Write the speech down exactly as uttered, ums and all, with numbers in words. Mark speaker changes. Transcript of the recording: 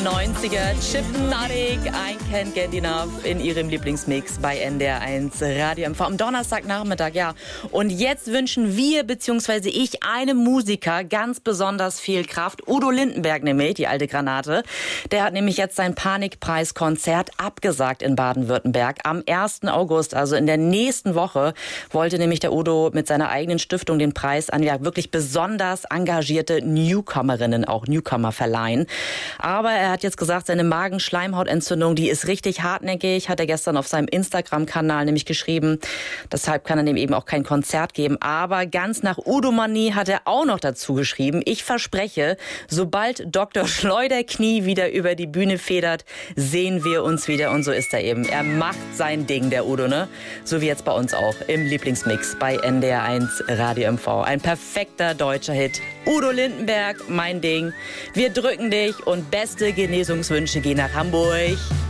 Speaker 1: neunziger, Chipnotic, I Can't Get Enough in ihrem Lieblingsmix bei N D R eins Radio M V am Donnerstagnachmittag, ja. Und jetzt wünschen wir, beziehungsweise ich, einem Musiker ganz besonders viel Kraft. Udo Lindenberg nämlich, die alte Granate. Der hat nämlich jetzt sein Panikpreis-Konzert abgesagt in Baden-Württemberg. Am ersten August, also in der nächsten Woche, wollte nämlich der Udo mit seiner eigenen Stiftung den Preis an ja wirklich besonders engagierte Newcomerinnen, auch Newcomer, verleihen. Aber er hat jetzt gesagt, seine Magenschleimhautentzündung, die ist richtig hartnäckig, hat er gestern auf seinem Instagram-Kanal nämlich geschrieben. Deshalb kann er dem eben auch kein Konzert geben. Aber ganz nach Udo-Manie hat er auch noch dazu geschrieben: Ich verspreche, sobald Doktor Schleuderknie wieder über die Bühne federt, sehen wir uns wieder. Und so ist er eben. Er macht sein Ding, der Udo, ne? So wie jetzt bei uns auch im Lieblingsmix bei N D R eins Radio M V. Ein perfekter deutscher Hit. Udo Lindenberg, mein Ding. Wir drücken dich und beste Genesungswünsche gehen nach Hamburg.